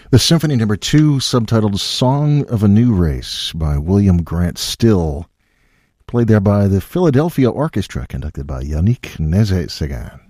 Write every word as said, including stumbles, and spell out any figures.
The Symphony Number Two, subtitled "Song of a New Race" by William Grant Still, played there by the Philadelphia Orchestra, conducted by Yannick Nézet-Séguin.